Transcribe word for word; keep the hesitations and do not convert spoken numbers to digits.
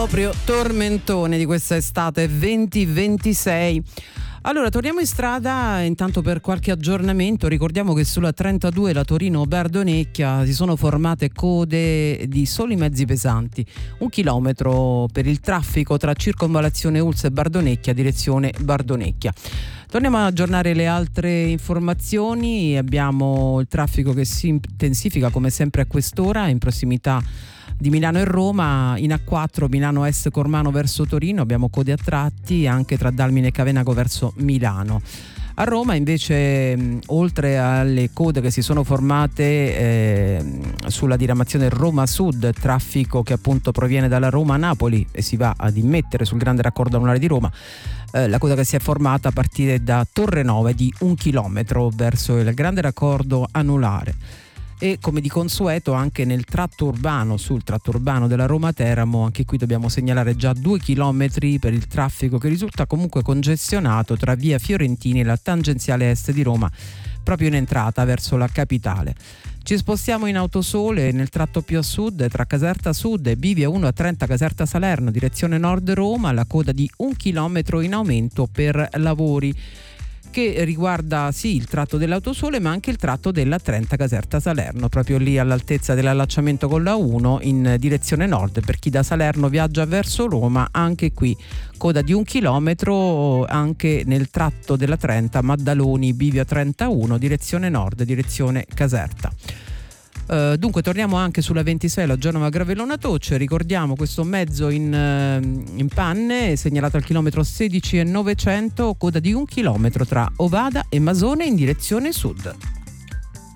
proprio tormentone di questa estate venti ventisei. Allora, torniamo in strada intanto per qualche aggiornamento. Ricordiamo che sulla trentadue, la Torino-Bardonecchia, si sono formate code di soli mezzi pesanti. Un chilometro per il traffico tra circonvallazione Ulza e Bardonecchia, direzione Bardonecchia. Torniamo ad aggiornare le altre informazioni. Abbiamo il traffico che si intensifica come sempre a quest'ora in prossimità di Milano e Roma, in A quattro Milano Est Cormano verso Torino abbiamo code a tratti anche tra Dalmine e Cavenago verso Milano. A Roma invece, mh, oltre alle code che si sono formate eh, sulla diramazione Roma Sud, traffico che appunto proviene dalla Roma-Napoli e si va ad immettere sul grande raccordo anulare di Roma, eh, la coda che si è formata a partire da Torre Nove di un chilometro verso il grande raccordo anulare. E come di consueto anche nel tratto urbano, sul tratto urbano della Roma-Teramo, anche qui dobbiamo segnalare già due chilometri per il traffico che risulta comunque congestionato tra via Fiorentini e la tangenziale est di Roma, proprio in entrata verso la capitale. Ci spostiamo in autosole nel tratto più a sud tra Caserta Sud e Bivia uno a trenta Caserta Salerno, direzione nord Roma, la coda di un chilometro in aumento per lavori, che riguarda sì il tratto dell'autosole ma anche il tratto della trenta Caserta Salerno, proprio lì all'altezza dell'allacciamento con la uno in direzione nord. Per chi da Salerno viaggia verso Roma, anche qui coda di un chilometro anche nel tratto della trenta Maddaloni Bivia trentauno, direzione nord, direzione Caserta. Uh, dunque torniamo anche sulla ventisei, la Genova Gravellona Tocce. Ricordiamo questo mezzo in, uh, in panne, segnalato al chilometro sedici e novecento, coda di un chilometro tra Ovada e Masone in direzione sud.